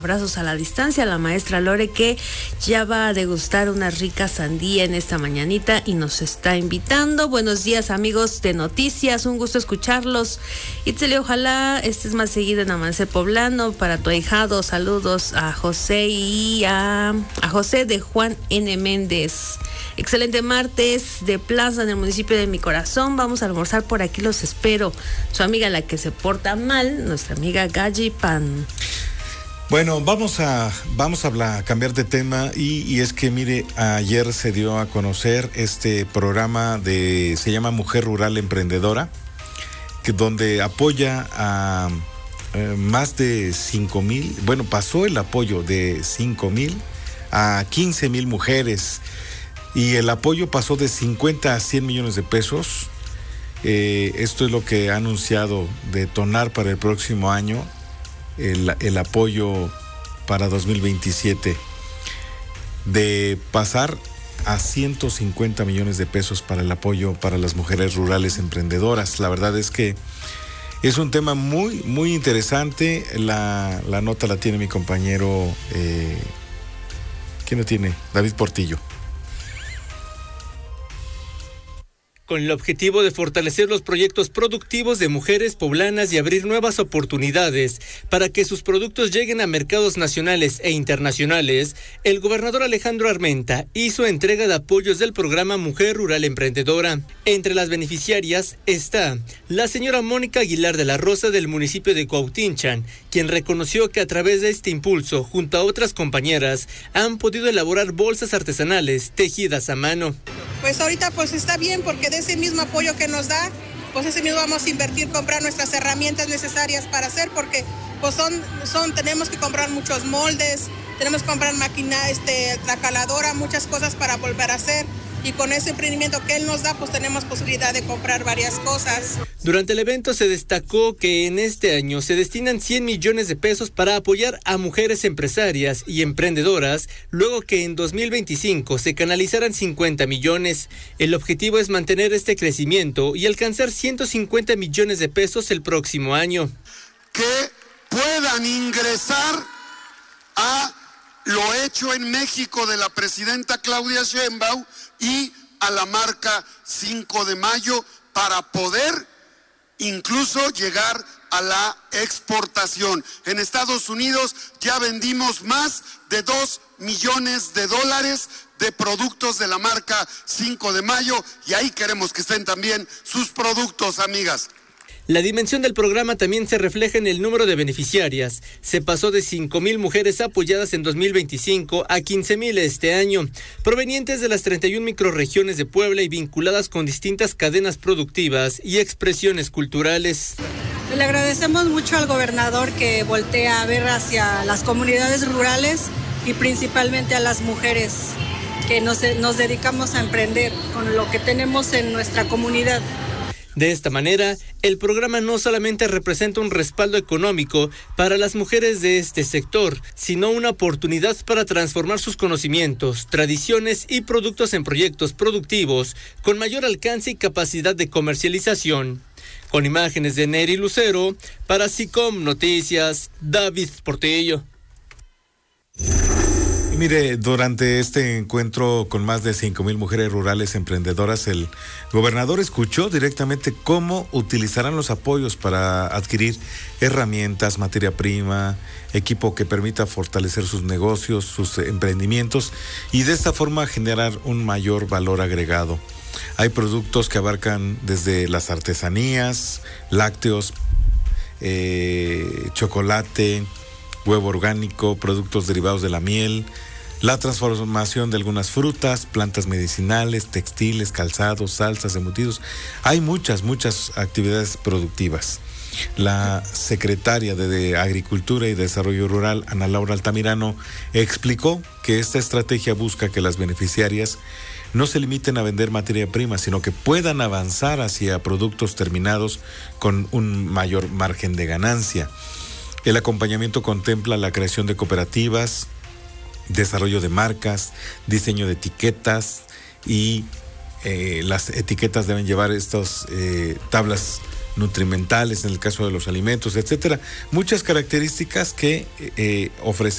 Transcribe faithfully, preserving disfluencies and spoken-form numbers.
Abrazos a la distancia a la maestra Lore, que ya va a degustar una rica sandía en esta mañanita y nos está invitando. Buenos días, amigos de Noticias, un gusto escucharlos. Itzeli, ojalá estés más seguido en Amanecer Poblano. Para tu ahijado, saludos a José y a, a José de Juan N. Méndez. Excelente martes de plaza en el municipio de Mi Corazón. Vamos a almorzar por aquí, los espero. Su amiga la que se porta mal, nuestra amiga Galli Pan. Bueno, vamos a vamos a hablar, cambiar de tema y, y es que mire, ayer se dio a conocer este programa de se llama Mujer Rural Emprendedora, que donde apoya a eh, más de cinco mil, bueno, pasó el apoyo de cinco mil a quince mil mujeres y el apoyo pasó de cincuenta a cien millones de pesos. Eh, esto es lo que ha anunciado detonar para el próximo año. El, el apoyo para dos mil veintisiete, de pasar a ciento cincuenta millones de pesos para el apoyo para las mujeres rurales emprendedoras. La verdad es que es un tema muy, muy interesante. La, la nota la tiene mi compañero, eh, ¿quién lo tiene? David Portillo. Con el objetivo de fortalecer los proyectos productivos de mujeres poblanas y abrir nuevas oportunidades para que sus productos lleguen a mercados nacionales e internacionales, el gobernador Alejandro Armenta hizo entrega de apoyos del programa Mujer Rural Emprendedora. Entre las beneficiarias está la señora Mónica Aguilar de la Rosa del municipio de Cuautinchan, quien reconoció que a través de este impulso, junto a otras compañeras, han podido elaborar bolsas artesanales tejidas a mano. Pues ahorita pues está bien, porque de ese mismo apoyo que nos da, pues ese mismo vamos a invertir, comprar nuestras herramientas necesarias para hacer, porque pues son, son tenemos que comprar muchos moldes, tenemos que comprar máquina, este, la caladora, muchas cosas para volver a hacer. Y con ese emprendimiento que él nos da, pues tenemos posibilidad de comprar varias cosas. Durante el evento se destacó que en este año se destinan cien millones de pesos para apoyar a mujeres empresarias y emprendedoras, luego que en dos mil veinticinco se canalizarán cincuenta millones. El objetivo es mantener este crecimiento y alcanzar ciento cincuenta millones de pesos el próximo año. Que puedan ingresar a lo hecho en México de la presidenta Claudia Sheinbaum y a la marca cinco de mayo para poder incluso llegar a la exportación. En Estados Unidos ya vendimos más de dos millones de dólares de productos de la marca cinco de mayo y ahí queremos que estén también sus productos, amigas. La dimensión del programa también se refleja en el número de beneficiarias. Se pasó de cinco mil mujeres apoyadas en dos mil veinticinco a quince mil este año, provenientes de las treinta y una microrregiones de Puebla y vinculadas con distintas cadenas productivas y expresiones culturales. Le agradecemos mucho al gobernador que voltea a ver hacia las comunidades rurales y principalmente a las mujeres que nos, nos dedicamos a emprender con lo que tenemos en nuestra comunidad. De esta manera, el programa no solamente representa un respaldo económico para las mujeres de este sector, sino una oportunidad para transformar sus conocimientos, tradiciones y productos en proyectos productivos con mayor alcance y capacidad de comercialización. Con imágenes de Neri Lucero, para SICOM Noticias, David Portillo. Mire, durante este encuentro con más de cinco mil mujeres rurales emprendedoras, el gobernador escuchó directamente cómo utilizarán los apoyos para adquirir herramientas, materia prima, equipo que permita fortalecer sus negocios, sus emprendimientos y de esta forma generar un mayor valor agregado. Hay productos que abarcan desde las artesanías, lácteos, eh, chocolate, huevo orgánico, productos derivados de la miel, la transformación de algunas frutas, plantas medicinales, textiles, calzados, salsas, embutidos. Hay muchas, muchas actividades productivas. La secretaria de Agricultura y Desarrollo Rural, Ana Laura Altamirano, explicó que esta estrategia busca que las beneficiarias no se limiten a vender materia prima, sino que puedan avanzar hacia productos terminados con un mayor margen de ganancia. El acompañamiento contempla la creación de cooperativas, desarrollo de marcas, diseño de etiquetas y eh, las etiquetas deben llevar estas eh, tablas nutrimentales en el caso de los alimentos, etcétera. Muchas características que eh, ofrecen